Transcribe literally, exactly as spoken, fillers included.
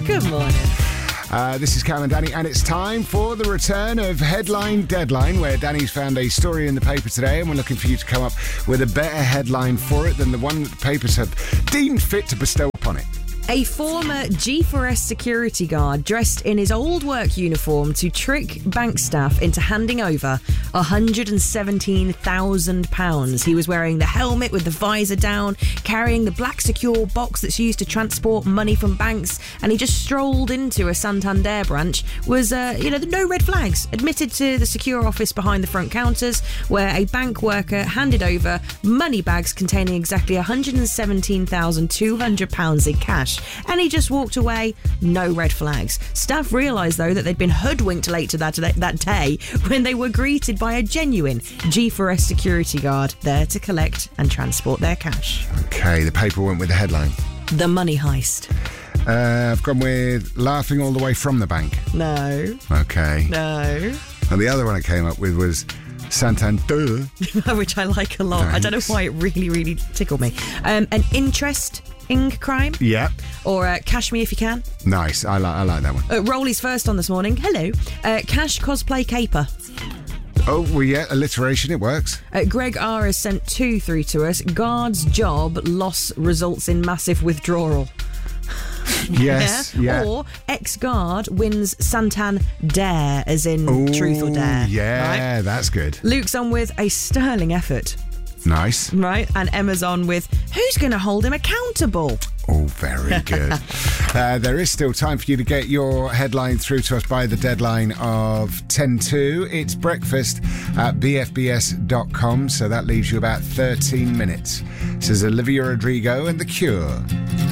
Good morning. Uh, this is Cam and Danny, and it's time for the return of Headline Deadline, where Danny's found a story in the paper today, and we're looking for you to come up with a better headline for it than the one that the papers have deemed fit to bestow upon it. A former G four S security guard dressed in his old work uniform to trick bank staff into handing over one hundred seventeen thousand pounds. He was wearing the helmet with the visor down, carrying the black secure box that's used to transport money from banks, and he just strolled into a Santander branch. Was, uh, you know, no red flags. Admitted to the secure office behind the front counters, where a bank worker handed over money bags containing exactly one hundred seventeen thousand two hundred pounds in cash. And he just walked away, no red flags. Staff realised, though, that they'd been hoodwinked later that, that day when they were greeted by a genuine G four S security guard there to collect and transport their cash. Okay, the paper went with the headline. The money heist. Uh, I've gone with laughing all the way from the bank. No. Okay. No. And the other one I came up with was Santander. Which I like a lot. Thanks. I don't know why it really, really tickled me. Um, an interest ink crime. Yeah. Or uh, Cash Me If You Can. Nice. I like I like that one. Uh, Rolly's first on this morning. Hello. Uh, cash cosplay caper. Oh, well, yeah, alliteration, it works. Uh, Greg R has sent two through to us. Guard's job loss results in massive withdrawal. Yes, yeah. Or ex-guard wins Santander, as in Ooh, truth or dare. Yeah, right? That's good. Luke's on with a sterling effort. Nice. Right, and Emma's on with who's going to hold him accountable? Oh, very good. uh, there is still time for you to get your headline through to us by the deadline of ten to. It's breakfast at b f b s dot com, so that leaves you about thirteen minutes. This is Olivia Rodrigo and The Cure.